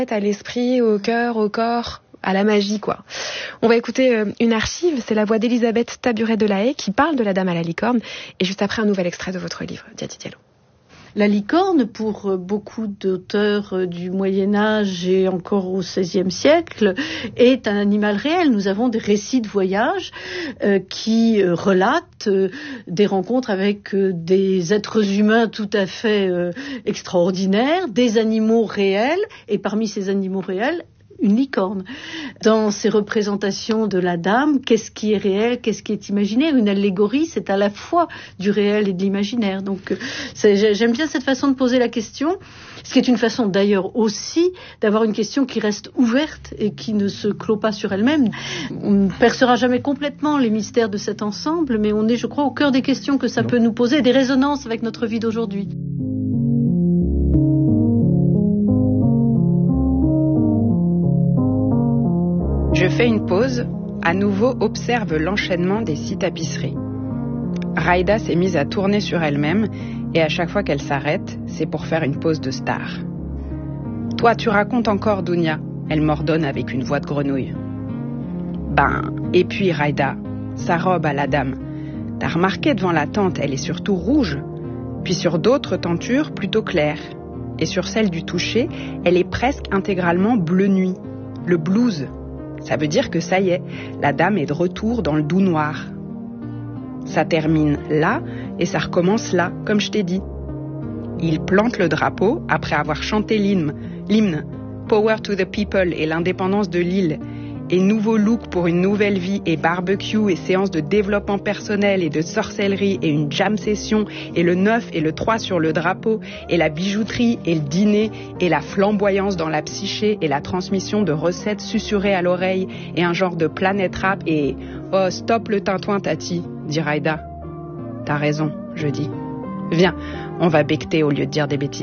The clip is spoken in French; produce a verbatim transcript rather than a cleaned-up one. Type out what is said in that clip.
À l'esprit, au cœur, au corps, à la magie, quoi. On va écouter euh, une archive, c'est la voix d'Elisabeth Taburet de la Haye qui parle de la Dame à la licorne, et juste après un nouvel extrait de votre livre, Diati Diallo. La licorne, pour beaucoup d'auteurs du Moyen-Âge et encore au seizième siècle, est un animal réel. Nous avons des récits de voyage euh, qui euh, relatent euh, des rencontres avec euh, des êtres humains tout à fait euh, extraordinaires, des animaux réels, et parmi ces animaux réels, une licorne. Dans ces représentations de la Dame, qu'est-ce qui est réel, qu'est-ce qui est imaginaire? Une allégorie, c'est à la fois du réel et de l'imaginaire. Donc, c'est, j'aime bien cette façon de poser la question, ce qui est une façon d'ailleurs aussi d'avoir une question qui reste ouverte et qui ne se clôt pas sur elle-même. On ne percera jamais complètement les mystères de cet ensemble, mais on est, je crois, au cœur des questions que ça non. peut nous poser, des résonances avec notre vie d'aujourd'hui. Je fais une pause, à nouveau observe l'enchaînement des six tapisseries. Raïda s'est mise à tourner sur elle-même et à chaque fois qu'elle s'arrête, c'est pour faire une pause de star. « Toi, tu racontes encore, Dounia », elle m'ordonne avec une voix de grenouille. « Ben, et puis Raïda, sa robe à la Dame. T'as remarqué devant la tente, elle est surtout rouge, puis sur d'autres tentures plutôt claires. Et sur celle du toucher, elle est presque intégralement bleu nuit, le blues. Ça veut dire que ça y est, la Dame est de retour dans le doux noir. Ça termine là et ça recommence là, comme je t'ai dit. Il plante le drapeau après avoir chanté l'hymne, l'hymne Power to the People et l'indépendance de l'île, et nouveau look pour une nouvelle vie et barbecue et séance de développement personnel et de sorcellerie et une jam session et le neuf et le trois sur le drapeau et la bijouterie et le dîner et la flamboyance dans la psyché et la transmission de recettes susurrées à l'oreille et un genre de planète rap et « Oh, stop le tintouin, Tati », dit Raïda. « T'as raison », je dis. « Viens, on va becter au lieu de dire des bêtises. »